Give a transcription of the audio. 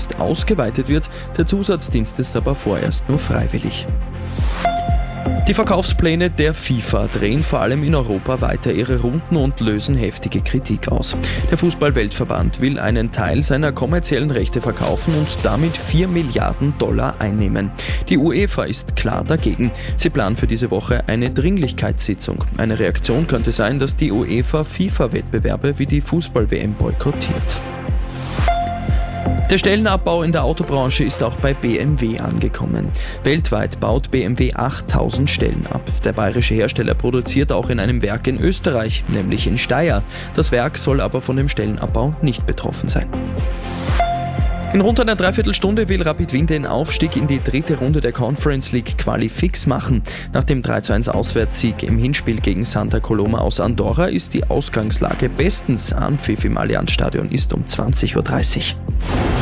jetzt ausgeweitet wird. Der Zusatzdienst ist aber vorerst nur freiwillig. Die Verkaufspläne der FIFA drehen vor allem in Europa weiter ihre Runden und lösen heftige Kritik aus. Der Fußball-Weltverband will einen Teil seiner kommerziellen Rechte verkaufen und damit $4 Milliarden einnehmen. Die UEFA ist klar dagegen. Sie plant für diese Woche eine Dringlichkeitssitzung. Eine Reaktion könnte sein, dass die UEFA FIFA-Wettbewerbe wie die Fußball-WM boykottiert. Der Stellenabbau in der Autobranche ist auch bei BMW angekommen. Weltweit baut BMW 8.000 Stellen ab. Der bayerische Hersteller produziert auch in einem Werk in Österreich, nämlich in Steyr. Das Werk soll aber von dem Stellenabbau nicht betroffen sein. In rund einer Dreiviertelstunde will Rapid Wien den Aufstieg in die 3. Runde der Conference League Quali fix machen. Nach dem 3:1 Auswärtssieg im Hinspiel gegen Santa Coloma aus Andorra ist die Ausgangslage bestens. Anpfiff im Allianzstadion ist um 20:30 Uhr.